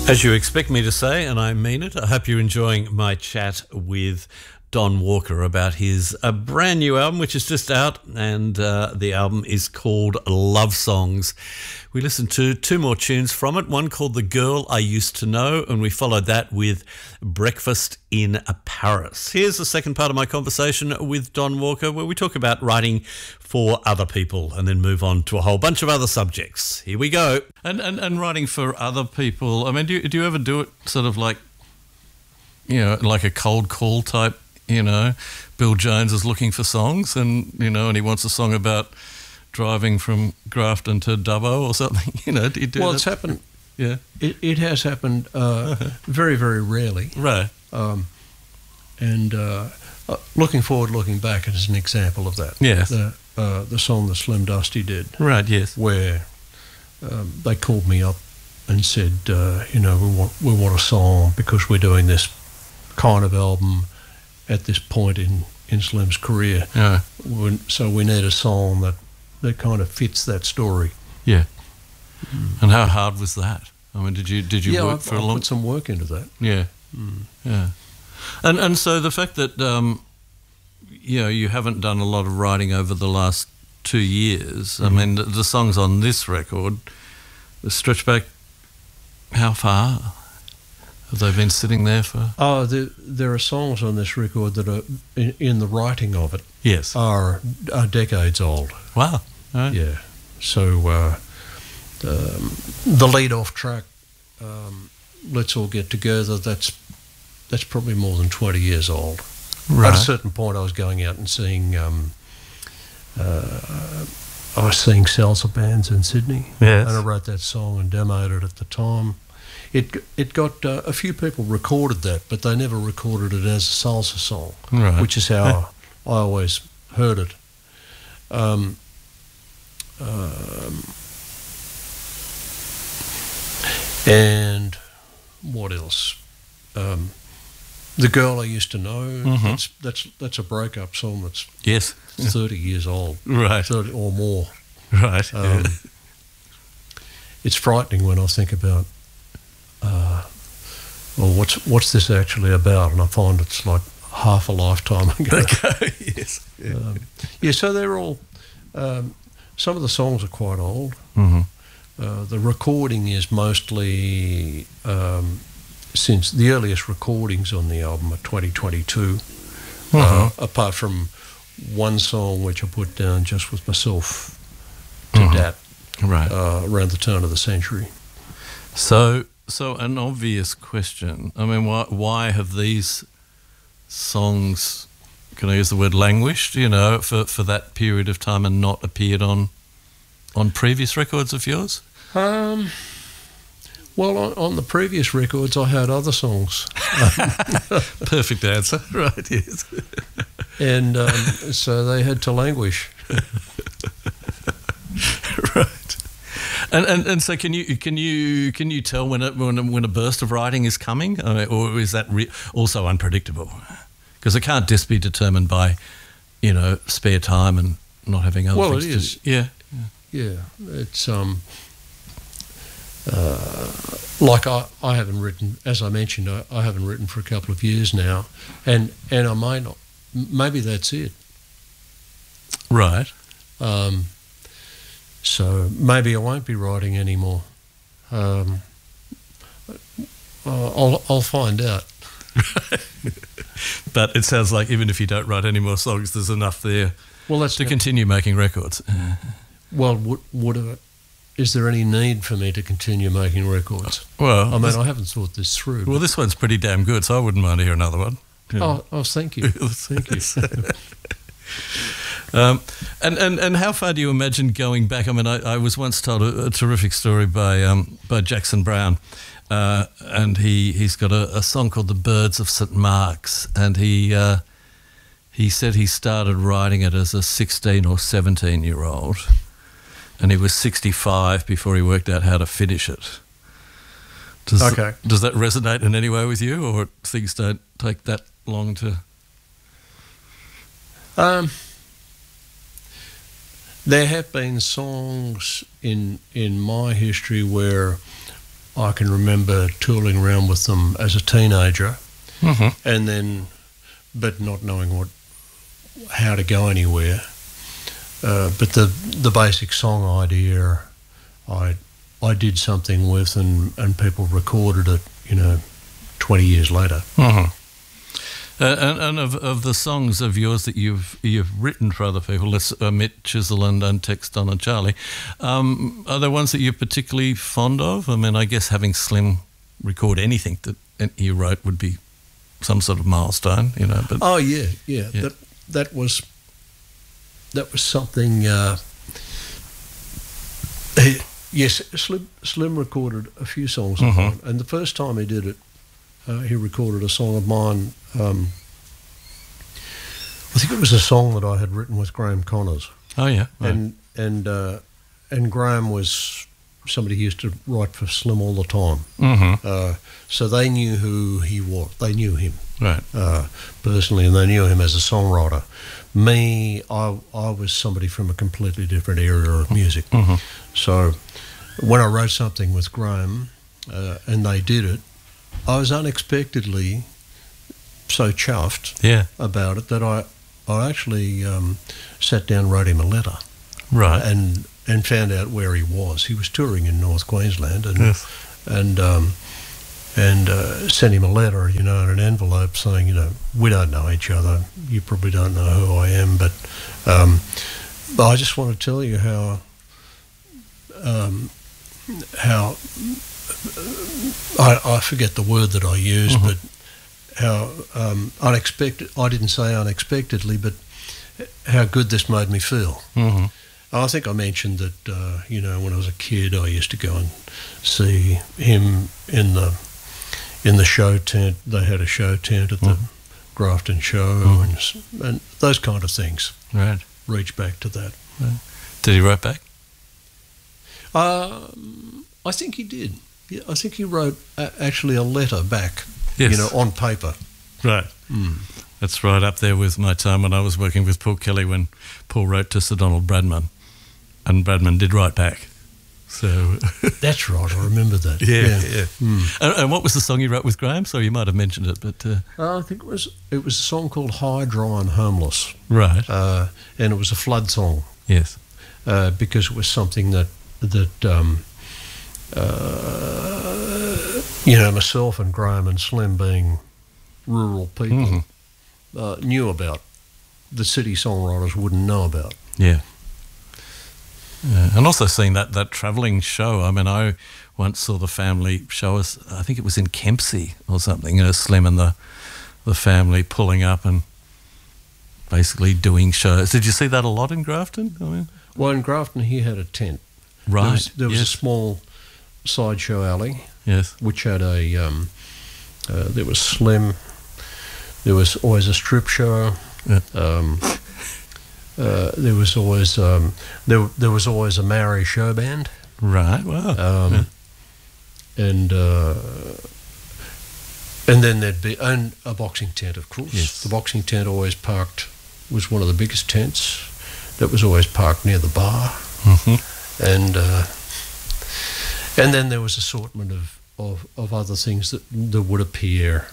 As you expect me to say, and I mean it, I hope you're enjoying my chat with Don Walker about his brand new album, which is just out, and the album is called Love Songs. We listened to two more tunes from it, one called The Girl I Used to Know, and we followed that with Breakfast in Paris. Here's the second part of my conversation with Don Walker, where we talk about writing for other people and then move on to a whole bunch of other subjects. Here we go. And writing for other people, I mean, do you ever do it sort of like, you know, like a cold call type? You know, Bill Jones is looking for songs, and you know, and he wants a song about driving from Grafton to Dubbo or something. You know, do you do that? Well, it's happened. Yeah, it has happened very, very rarely. Right. Looking forward, looking back is an example of that. Yes. The song that Slim Dusty did. Right. Yes. Where they called me up and said, you know, we want a song because we're doing this kind of album at this point in Slim's career. Yeah. So we need a song that kind of fits that story. Yeah. And how hard was that? I mean, did you work for a long? I put some work into that. Yeah. Yeah. And so the fact that you know, you haven't done a lot of writing over the last 2 years. I mean, the songs on this record stretch back how far? Have they been sitting there for? Oh, there are songs on this record that are in the writing of it. Yes. Are decades old. Wow. Right. Yeah. So the lead-off track, "Let's All Get Together," that's probably more than 20 years old. Right. At a certain point, I was going out and seeing salsa bands in Sydney. Yes. And I wrote that song and demoed it at the time. It got a few people recorded that, but they never recorded it as a salsa song, right. Which is how I always heard it. And what else? "The Girl I Used to Know." That's a breakup song that's 30 years old, right, 30 or more, right. It's frightening when I think about. Well, what's this actually about? And I find it's like half a lifetime ago. Okay, yes. Yeah, so they're all... some of the songs are quite old. The recording is mostly... since the earliest recordings on the album are 2022, apart from one song which I put down just with myself to Dat, right. Around the turn of the century. So an obvious question. I mean, why have these songs, can I use the word languished, you know, for that period of time and not appeared on previous records of yours? Well, on the previous records, I had other songs. Perfect answer, right? Yes. And so they had to languish. Right. And so can you tell when a burst of writing is coming, or is that also unpredictable? Because it can't just be determined by, you know, spare time and not having other things. Well, it is. Yeah. It's like I haven't written, as I mentioned, I haven't written for a couple of years now, and I may not. Maybe that's it. Right. So maybe I won't be writing anymore. I'll find out. But it sounds like even if you don't write any more songs, there's enough there to continue making records. Well, is there any need for me to continue making records? Well, I mean, I haven't thought this through. Well, this one's pretty damn good, so I wouldn't mind to hear another one. You know. Oh, thank you. Thank you. And how far do you imagine going back? I mean, I was once told a terrific story by Jackson Browne, and he's got a song called "The Birds of St. Mark's," and he said he started writing it as a 16 or 17-year-old, and he was 65 before he worked out how to finish it. Does that resonate in any way with you, or things don't take that long to? There have been songs in my history where I can remember tooling around with them as a teenager, and then, but not knowing how to go anywhere. But the basic song idea, I did something with, and people recorded it, 20 years later. And of the songs of yours that you've written for other people, let's omit Chisel and Text Don and Charlie, are there ones that you're particularly fond of? I mean, I guess having Slim record anything that you wrote would be some sort of milestone, But oh yeah. That was something. Yes, Slim recorded a few songs of mine, and the first time he did it, he recorded a song of mine. I think it was a song that I had written with Graham Connors. Oh yeah, right. And Graham was somebody who used to write for Slim all the time. So they knew who he was. They knew him personally, and they knew him as a songwriter. Me, I was somebody from a completely different area of music. So when I wrote something with Graham, and they did it, I was unexpectedly so chuffed about it that I actually sat down and wrote him a letter. Right. And found out where he was. He was touring in North Queensland, and sent him a letter, in an envelope saying, we don't know each other. You probably don't know who I am, but I just want to tell you how I forget the word that I used, but how unexpected. I didn't say unexpectedly, but how good this made me feel. I think I mentioned that when I was a kid, I used to go and see him in the show tent. They had a show tent at the Grafton show, and those kind of things. Right. Reach back to that. Right. Did he write back? I think he did. Yeah, I think he wrote actually a letter back. Yes. On paper. Right. That's right up there with my time when I was working with Paul Kelly, when Paul wrote to Sir Donald Bradman, and Bradman did write back. So that's right. I remember that. Yeah. And what was the song you wrote with Graham? So you might have mentioned it, but I think it was a song called High, Dry and Homeless. Right. And it was a flood song. Yes. Because it was something that myself and Graham and Slim, being rural people, knew about. The city songwriters wouldn't know about. Yeah. And also seeing that travelling show. I mean, I once saw the family show us, I think it was in Kempsey or something, Slim and the family pulling up and basically doing shows. Did you see that a lot in Grafton? I mean, well, in Grafton, he had a tent. Right. There was a small sideshow alley. Yes. Which had there was Slim. There was always a strip show. Yeah. There was always there was always a Maori show band. Right. Wow. And then there'd be a boxing tent, of course. Yes. The boxing tent was one of the biggest tents. That was always parked near the bar. And then there was assortment of other things that would appear,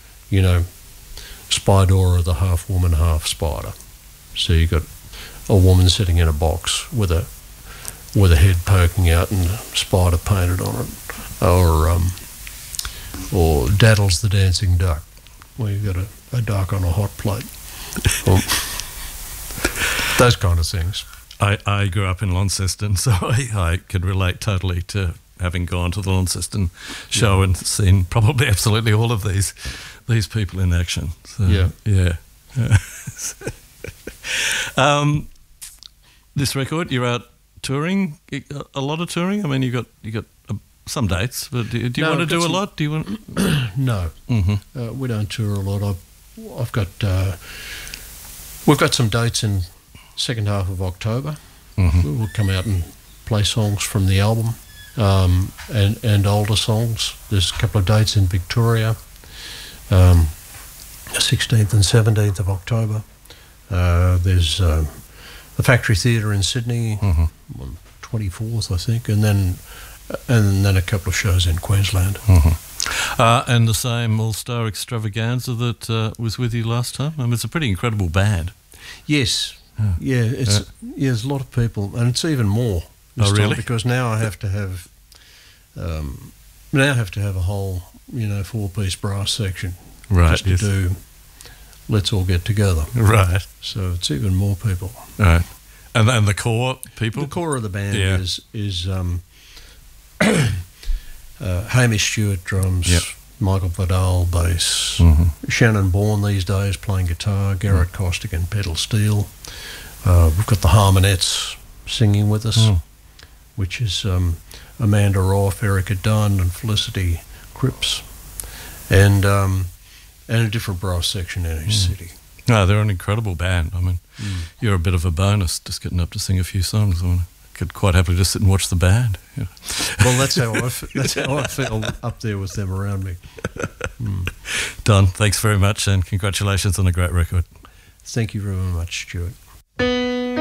Spydora, the half woman, half spider. So you got a woman sitting in a box with a head poking out and a spider painted on it, or Daddles the Dancing Duck, where you got a duck on a hot plate. Those kind of things. I grew up in Launceston, so I could relate totally to having gone to the Launceston show and seen probably absolutely all of these people in action. So, yeah. This record, you're out touring, a lot of touring. I mean, you got some dates, but do you want to do a lot? Do you want? No, we don't tour a lot. We've got some dates in second half of October. We'll come out and play songs from the album, and older songs. There's a couple of dates in Victoria, 16th and 17th of October. There's the Factory Theatre in Sydney, 24th, I think, and then and then a couple of shows in Queensland. And the same All-Star Extravaganza that was with you last time. I mean, it's a pretty incredible band. Yes, there's a lot of people, and it's even more this really? time, because now I have to have a whole 4-piece brass section, Right, just to do Let's All Get Together. Right. So it's even more people. Right. And the core people? The core of the band is Hamish Stewart drums, Yep. Michael Vidal bass, Shannon Bourne these days playing guitar, Garrett Costigan pedal steel. We've got the Harmonettes singing with us, which is Amanda Roth, Erica Dunn, and Felicity Cripps, and a different brass section in each city. No, they're an incredible band. I mean, you're a bit of a bonus just getting up to sing a few songs. I could quite happily just sit and watch the band. Yeah. Well, that's how I feel up there with them around me. Don, thanks very much, and congratulations on a great record. Thank you very much, Stuart.